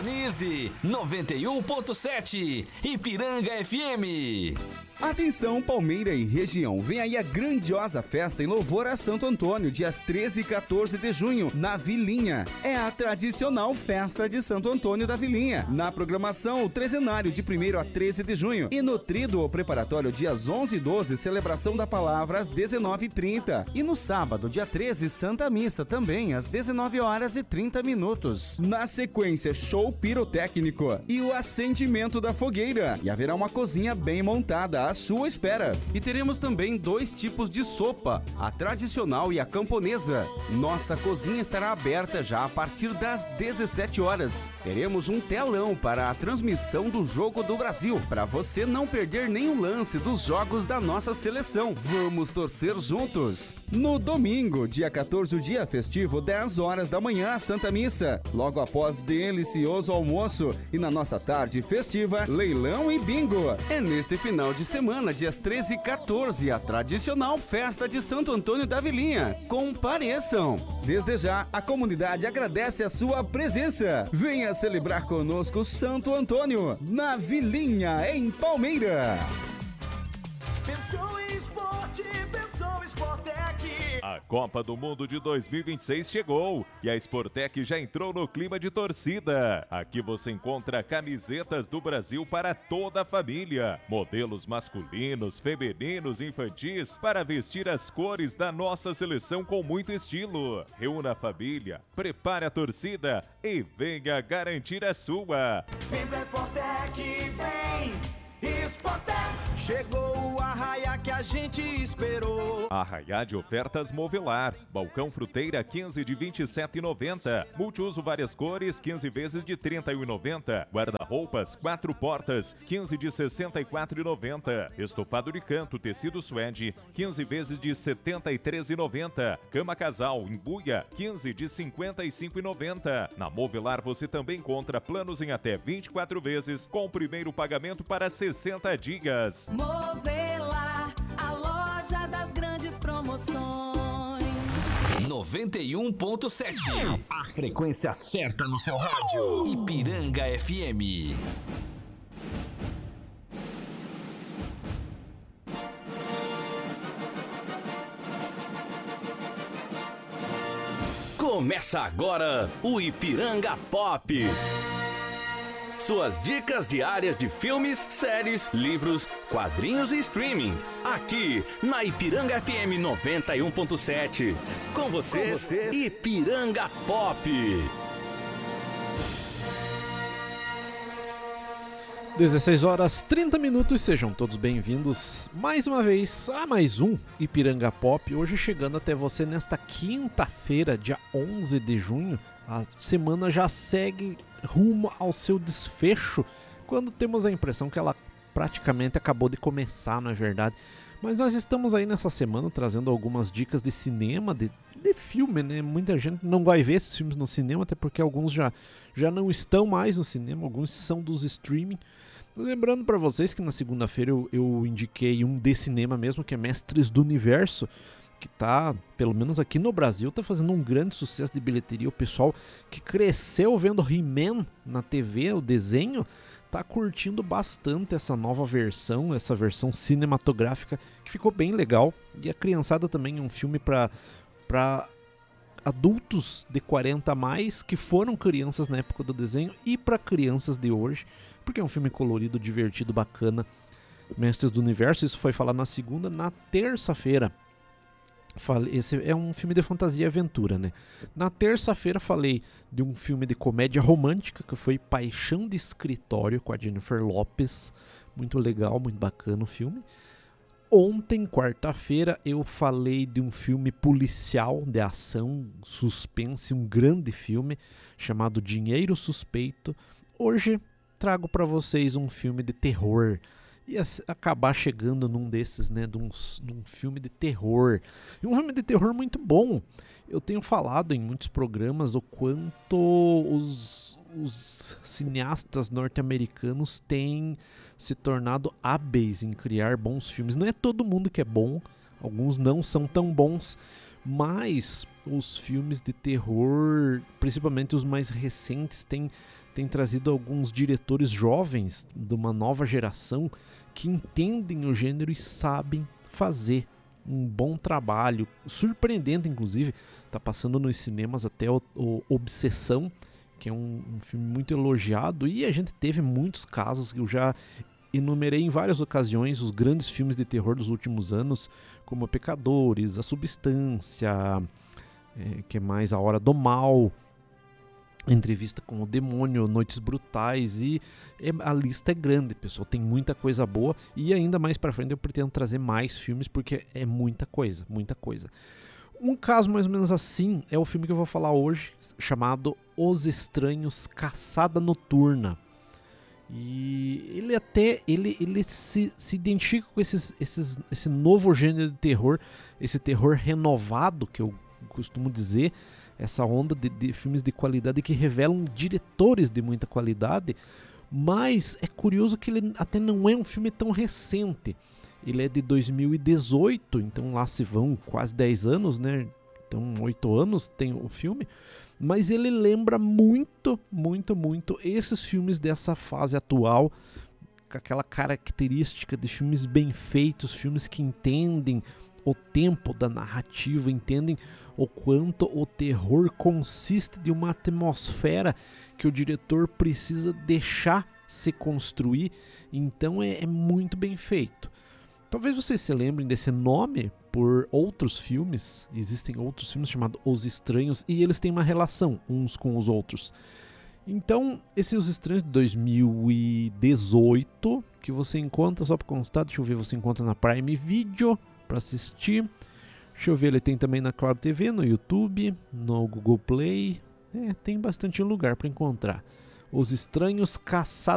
Sintonize 91.7 Ipiranga FM. Atenção, Palmeira e região, vem aí a grandiosa festa em louvor a Santo Antônio, dias 13 e 14 de junho, na Vilinha. É a tradicional festa de Santo Antônio da Vilinha. Na programação, o trezenário de 1º a 13 de junho. E no tríduo ou preparatório, dias 11 e 12, celebração da palavra às 19h30. E no sábado, dia 13, Santa Missa, também às 19h30. Na sequência, show pirotécnico e o acendimento da fogueira. E haverá uma cozinha bem montada à sua espera. E teremos também 2 tipos de sopa, a tradicional e a camponesa. Nossa cozinha estará aberta já a partir das 17 horas. Teremos um telão para a transmissão do Jogo do Brasil, para você não perder nenhum lance dos jogos da nossa seleção. Vamos torcer juntos. No domingo, dia 14, o dia festivo, 10 horas da manhã, a Santa Missa. Logo após delicioso almoço e na nossa tarde festiva, leilão e bingo. É neste final de semana, dias 13 e 14, a tradicional festa de Santo Antônio da Vilinha. Compareçam! Desde já, a comunidade agradece a sua presença. Venha celebrar conosco Santo Antônio, na Vilinha, em Palmeira. Pensou em esporte, pensou em Sportec. A Copa do Mundo de 2026 chegou e a Sportec já entrou no clima de torcida. Aqui você encontra camisetas do Brasil para toda a família, modelos masculinos, femininos e infantis para vestir as cores da nossa seleção com muito estilo. Reúna a família, prepare a torcida e venha garantir a sua. Vem pra Sportec, vem! Sportec! Chegou o arraia que a gente esperou. Arraiá de ofertas Movelar. Balcão Fruteira 15 de R$ 27,90. Multiuso várias cores 15 vezes de R$ 31,90. Guarda-roupas 4 portas 15 de R$ 64,90. Estofado de canto tecido suede 15 vezes de R$ 73,90. Cama casal em buia 15 de R$ 55,90. Na Movelar você também encontra planos em até 24 vezes com o primeiro pagamento para 60 dias. Movelar, a loja das grandes promoções. 91.7, a frequência certa no seu rádio. Ipiranga FM. Começa agora o Ipiranga Pop. Suas dicas diárias de filmes, séries, livros, quadrinhos e streaming. Aqui na Ipiranga FM 91.7. Com vocês, Ipiranga Pop. 16 horas 30 minutos, sejam todos bem-vindos mais uma vez a mais um Ipiranga Pop. Hoje chegando até você nesta quinta-feira, dia 11 de junho. A semana já segue rumo ao seu desfecho, quando temos a impressão que ela praticamente acabou de começar, não é verdade? Mas nós estamos aí nessa semana trazendo algumas dicas de cinema, de filme, né? Muita gente não vai ver esses filmes no cinema, até porque alguns já não estão mais no cinema, alguns são dos streaming. Lembrando para vocês que na segunda-feira eu indiquei um de cinema mesmo, que é Mestres do Universo, que tá, pelo menos aqui no Brasil, tá fazendo um grande sucesso de bilheteria. O pessoal que cresceu vendo He-Man na TV, o desenho, tá curtindo bastante essa nova versão, essa versão cinematográfica, que ficou bem legal. E a criançada também é um filme para adultos de 40 a mais, que foram crianças na época do desenho, e para crianças de hoje, porque é um filme colorido, divertido, bacana. Mestres do Universo, isso foi falado na segunda. Na terça-feira, esse é um filme de fantasia e aventura, né? Na terça-feira falei de um filme de comédia romântica, que foi Paixão de Escritório, com a Jennifer Lopez. Muito legal, muito bacana o filme. Ontem, quarta-feira, eu falei de um filme policial de ação, suspense, um grande filme chamado Dinheiro Suspeito. Hoje trago para vocês um filme de terror. E acabar chegando num desses, né, num filme de terror. E um filme de terror muito bom. Eu tenho falado em muitos programas o quanto os cineastas norte-americanos têm se tornado hábeis em criar bons filmes. Não é todo mundo que é bom, alguns não são tão bons, Mas os filmes de terror, principalmente os mais recentes, têm trazido alguns diretores jovens de uma nova geração que entendem o gênero e sabem fazer um bom trabalho, surpreendente inclusive. Tá passando nos cinemas até o Obsessão, que é um filme muito elogiado, e a gente teve muitos casos que eu já enumerei em várias ocasiões, os grandes filmes de terror dos últimos anos, como Pecadores, A Substância, que é mais A Hora do Mal, Entrevista com o Demônio, Noites Brutais, e a lista é grande, pessoal, tem muita coisa boa, e ainda mais pra frente eu pretendo trazer mais filmes, porque é muita coisa, muita coisa. Um caso mais ou menos assim é o filme que eu vou falar hoje, chamado Os Estranhos Caçada Noturna. E ele se identifica com esse novo gênero de terror, esse terror renovado, que eu costumo dizer, essa onda de filmes de qualidade que revelam diretores de muita qualidade, mas é curioso que ele até não é um filme tão recente. Ele é de 2018, então lá se vão quase 10 anos, né? Então 8 anos tem o filme. Mas ele lembra muito, muito, muito esses filmes dessa fase atual, com aquela característica de filmes bem feitos, filmes que entendem o tempo da narrativa, entendem o quanto o terror consiste de uma atmosfera que o diretor precisa deixar se construir. Então é muito bem feito. Talvez vocês se lembrem desse nome por outros filmes. Existem outros filmes chamados Os Estranhos e eles têm uma relação uns com os outros. Então, esse Os Estranhos de 2018, que você encontra, só para constar, deixa eu ver, você encontra na Prime Video para assistir. Deixa eu ver, ele tem também na Claro TV, no YouTube, no Google Play. Tem bastante lugar para encontrar. Os Estranhos Caçados